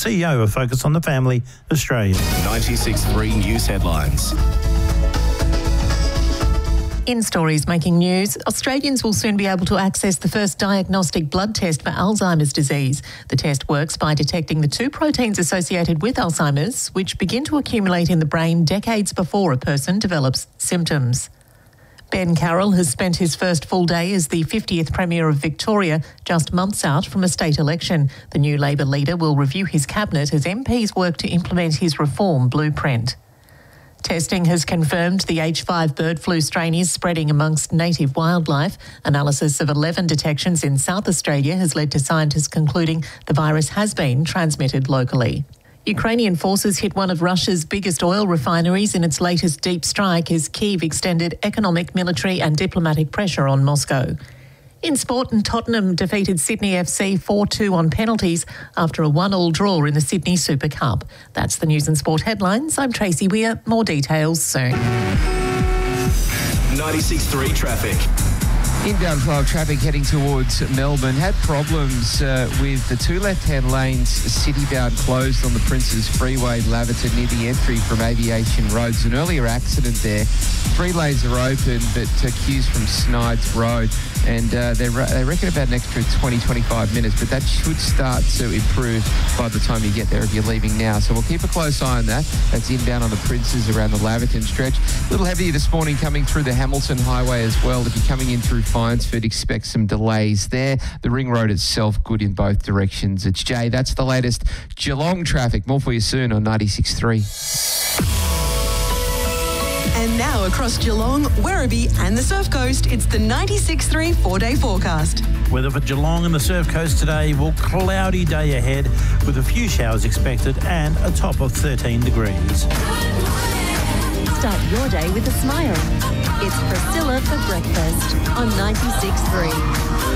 CEO of Focus on the Family Australia. 96.3 News Headlines. In stories making news, Australians will soon be able to access the first diagnostic blood test for Alzheimer's disease. The test works by detecting the two proteins associated with Alzheimer's, which begin to accumulate in the brain decades before a person develops symptoms. Ben Carroll has spent his first full day as the 50th Premier of Victoria, just months out from a state election. The new Labor leader will review his cabinet as MPs work to implement his reform blueprint. Testing has confirmed the H5 bird flu strain is spreading amongst native wildlife. Analysis of 11 detections in South Australia has led to scientists concluding the virus has been transmitted locally. Ukrainian forces hit one of Russia's biggest oil refineries in its latest deep strike as Kyiv extended economic, military and diplomatic pressure on Moscow. In sport, Tottenham defeated Sydney FC 4-2 on penalties after a 1-1 draw in the Sydney Super Cup. That's the news and sport headlines. I'm Tracy Weir. More details soon. 96.3 traffic. Inbound flow of traffic heading towards Melbourne had problems with the two left-hand lanes city-bound closed on the Princes Freeway, Laverton, near the entry from Aviation Road. There's an earlier accident there. 3 lanes are open, but queues from Snides Road. And they reckon about an extra 20-25 minutes, but that should start to improve by the time you get there if you're leaving now. So we'll keep a close eye on that. That's inbound on the Princes around the Laverton stretch. A little heavier this morning coming through the Hamilton Highway as well. If you're coming in through Finesford, expect some delays there. The ring road itself good in both directions. It's Jay. That's the latest Geelong traffic. More for you soon on 96.3. And now across Geelong, Werribee and the Surf Coast, it's the 96.3 4-day forecast. Weather for Geelong and the Surf Coast today, well, cloudy day ahead with a few showers expected and a top of 13 degrees. Start your day with a smile. It's Priscilla for breakfast on 96.3.